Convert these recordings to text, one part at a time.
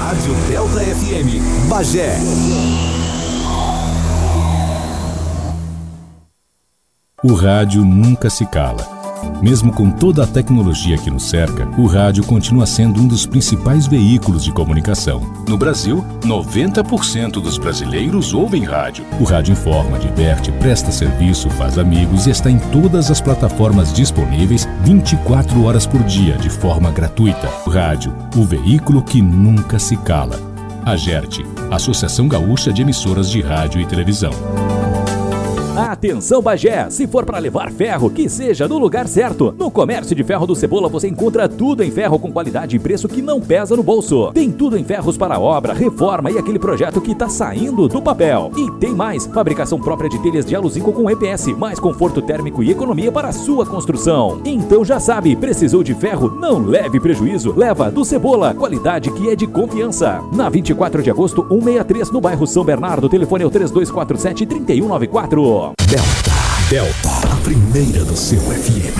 Rádio Delta FM, Bagé. O rádio nunca se cala. Mesmo com toda a tecnologia que nos cerca, o rádio continua sendo um dos principais veículos de comunicação. No Brasil, 90% dos brasileiros ouvem rádio. O rádio informa, diverte, presta serviço, faz amigos e está em todas as plataformas disponíveis 24 horas por dia, de forma gratuita. O rádio, o veículo que nunca se cala. AGERT, Associação Gaúcha de Emissoras de Rádio e Televisão. Atenção Bagé, se for para levar ferro, que seja no lugar certo. No Comércio de Ferro do Cebola você encontra tudo em ferro com qualidade e preço que não pesa no bolso. Tem tudo em ferros para obra, reforma e aquele projeto que tá saindo do papel. E tem mais, fabricação própria de telhas de aluzinco com EPS, mais conforto térmico e economia para a sua construção. Então já sabe, precisou de ferro? Não leve prejuízo, leva do Cebola, qualidade que é de confiança. Na 24 de agosto, 163 no bairro São Bernardo, telefone é o 3247-3194. Delta, a primeira do seu FM.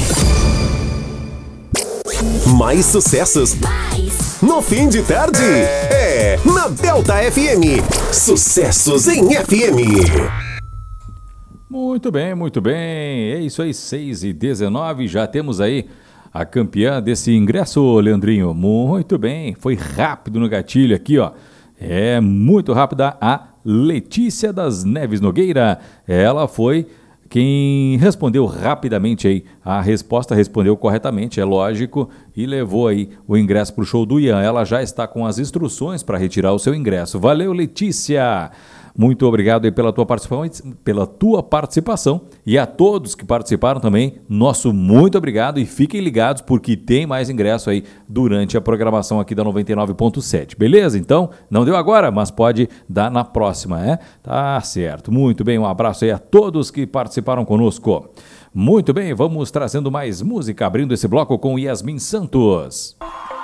Mais sucessos no fim de tarde. É na Delta FM. Sucessos em FM. Muito bem, muito bem. É isso aí, 6h19. Já temos aí a campeã desse ingresso, Leandrinho. Muito bem, foi rápido no gatilho aqui, ó. É muito rápida a Letícia das Neves Nogueira. Ela foi quem respondeu rapidamente aí. A resposta respondeu corretamente, é lógico, e levou aí o ingresso para o show do Ian. Ela já está com as instruções para retirar o seu ingresso. Valeu, Letícia! Muito obrigado aí pela tua participação e a todos que participaram também, nosso muito obrigado e fiquem ligados porque tem mais ingresso aí durante a programação aqui da 99.7, beleza? Então, não deu agora, mas pode dar na próxima, Tá certo, muito bem, um abraço aí a todos que participaram conosco. Muito bem, vamos trazendo mais música, abrindo esse bloco com Yasmin Santos.